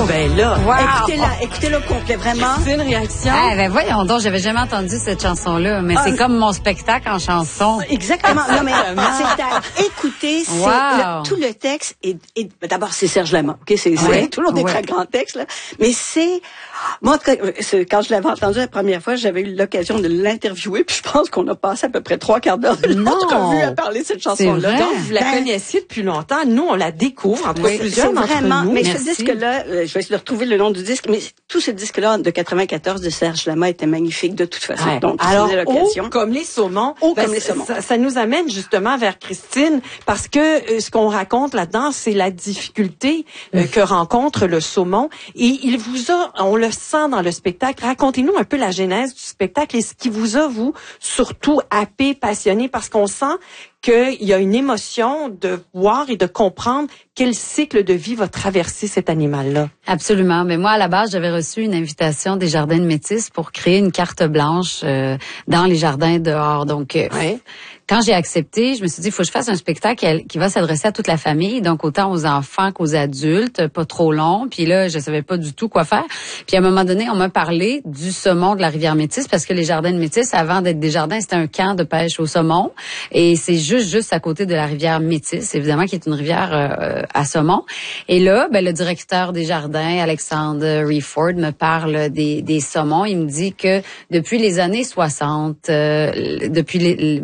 ben là, Écoutez-le complet, vraiment. c'est une réaction. Ah, ben voyons donc, j'avais jamais entendu cette chanson-là, mais c'est comme mon spectacle en chanson. Exactement. Non, mais c'est à écouter. Tout le texte est d'abord, c'est Serge Lama. OK? C'est tout le monde est très grand texte, là. Mais moi, en tout cas, quand je l'avais entendu la première fois, j'avais eu l'occasion de l'interviewer, puis je pense qu'on a passé à peu près 3/4 d'heure de l'entrevue à parler de cette chanson-là. Donc, vous la connaissiez depuis longtemps. Nous, on la découvre, en tout cas, plusieurs d'entre nous. Mais ce disque-là, je vais essayer de retrouver le nom du disque, mais tout ce disque-là de 94 de Serge Lama était magnifique de toute façon. Ouais. Donc, alors, l'occasion. comme les saumons. Comme les saumons. Ça nous amène justement vers Christine, parce que ce qu'on raconte là-dedans, c'est la difficulté que rencontre le saumon. Et on le sent dans le spectacle. Racontez-nous un peu la genèse du spectacle et ce qui vous a, vous, surtout happé, passionné, parce qu'on sent qu'il y a une émotion de voir et de comprendre quel cycle de vie va traverser cet animal-là. Absolument. Mais moi, à la base, j'avais reçu une invitation des Jardins de Métis pour créer une carte blanche dans les jardins dehors. Donc, quand j'ai accepté, je me suis dit, il faut que je fasse un spectacle qui va s'adresser à toute la famille, donc autant aux enfants qu'aux adultes, pas trop long. Puis là, je savais pas du tout quoi faire. Puis à un moment donné, on m'a parlé du saumon de la rivière Métis, parce que les Jardins de Métis, avant d'être des jardins, c'était un camp de pêche au saumon. Et c'est juste à côté de la rivière Métis, évidemment, qui est une rivière à saumon. Et là, le directeur des jardins, Alexandre Reford, me parle des saumons. Il me dit que depuis les années 60, depuis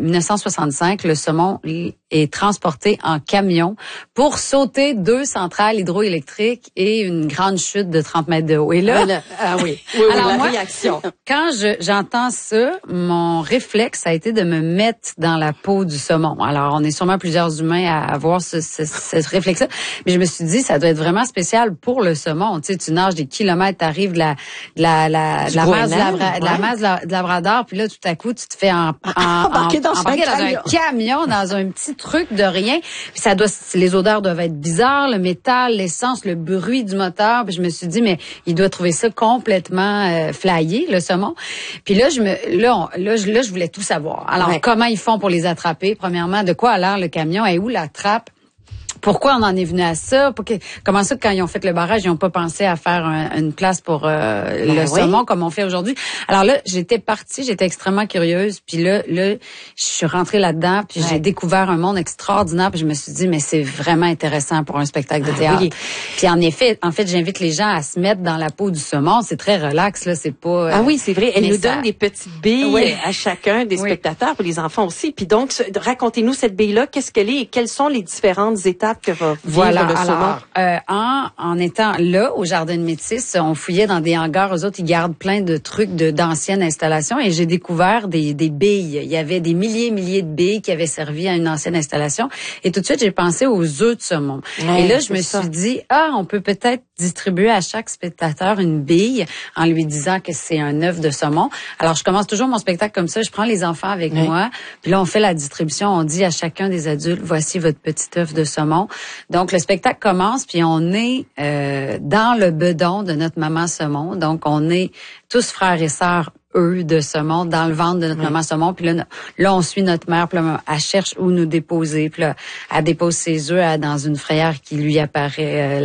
1965, le saumon est transporté en camion pour sauter 2 centrales hydroélectriques et une grande chute de 30 mètres de haut. Et là, Alors moi, réaction. Quand j'entends ça, mon réflexe a été de me mettre dans la peau du saumon. Alors, on est sûrement plusieurs humains à avoir ce réflexe-là, mais je me suis dit, ça doit être vraiment spécial pour le saumon. Tu sais, tu nages des kilomètres, t'arrives de la mer du Labrador, puis là, tout à coup, tu te fais embarquer dans un camion, dans un petit truc de rien. Puis les odeurs doivent être bizarres, le métal, l'essence, le bruit du moteur. Puis je me suis dit, mais il doit trouver ça complètement flyé, le saumon. Puis là, je voulais tout savoir. Alors, comment ils font pour les attraper? Premièrement, de quoi a l'air le camion? Et où la trappe? Pourquoi on en est venu à ça? Comment ça, quand ils ont fait le barrage, ils n'ont pas pensé à faire une place pour le saumon comme on fait aujourd'hui? Alors là, j'étais extrêmement curieuse. Puis là, je suis rentrée là-dedans, puis j'ai découvert un monde extraordinaire. Puis je me suis dit, mais c'est vraiment intéressant pour un spectacle de théâtre. Puis en fait, j'invite les gens à se mettre dans la peau du saumon. C'est très relax, là. C'est pas... c'est vrai. Elle nous donne des petites billes à chacun des spectateurs, pour les enfants aussi. Puis donc, racontez-nous cette bille-là. Qu'est-ce qu'elle est et quelles sont les différentes étapes que va vivre le saumon? En étant là, au Jardin de Métis, on fouillait dans des hangars. Eux autres, ils gardent plein de trucs d'anciennes installations et j'ai découvert des billes. Il y avait des milliers de billes qui avaient servi à une ancienne installation. Et tout de suite, j'ai pensé aux œufs de saumon. Et là, je me suis dit, on peut peut-être distribuer à chaque spectateur une bille en lui disant que c'est un œuf de saumon. Alors, je commence toujours mon spectacle comme ça. Je prends les enfants avec moi. Puis là, on fait la distribution. On dit à chacun des adultes, voici votre petit œuf de saumon. Donc, le spectacle commence, puis on est dans le bedon de notre maman saumon. Donc, on est tous frères et sœurs, eux, de saumon, dans le ventre de notre maman saumon. Puis là, on suit notre mère, puis là, elle cherche où nous déposer. Puis là, elle dépose ses œufs dans une frayère qui lui apparaît